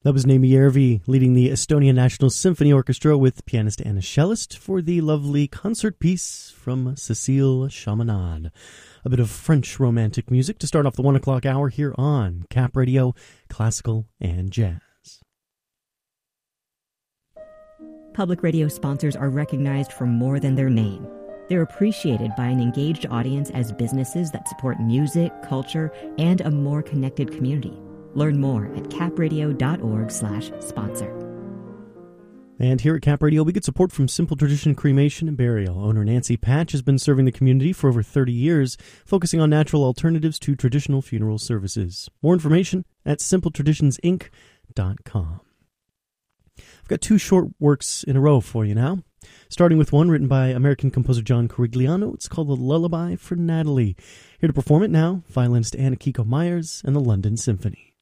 That was Naimi Järvi leading the Estonian National Symphony Orchestra with pianist Anna Schellist for the lovely concert piece from Cécile Chaminade. A bit of French romantic music to start off the 1 o'clock hour here on Cap Radio, Classical and Jazz. Public radio sponsors are recognized for more than their name. They're appreciated by an engaged audience as businesses that support music, culture, and a more connected community. Learn more at capradio.org/sponsor. And here at Cap Radio, we get support from Simple Tradition Cremation and Burial. Owner Nancy Patch has been serving the community for over 30 years, focusing on natural alternatives to traditional funeral services. More information at simpletraditionsInc.com. I've got two short works in a row for you now. Starting with one written by American composer John Corigliano. It's called The Lullaby for Natalie. Here to perform it now, violinist Anna Kiko Myers and the London Symphony.